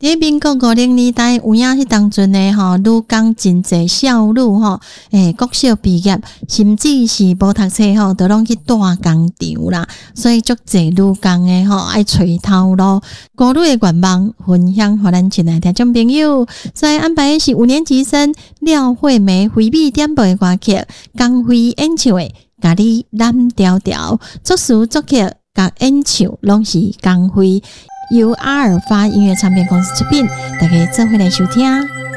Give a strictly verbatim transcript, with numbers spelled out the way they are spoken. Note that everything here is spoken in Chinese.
喺民国五零年代有影迄当阵诶吼，女工真侪少女吼，诶，国小毕业，甚至是无读册吼，都拢去打工场啦。所以足侪女工诶吼，爱找头路。孤女诶愿望分享互咱亲爱听众朋友。所以安排的是五年级生廖惠梅回避点播诶歌曲，江辉演唱诶《甲你蓝调调》，作词作曲甲演唱拢是江辉。由阿尔法音乐唱片公司出品，大家做伙来收听。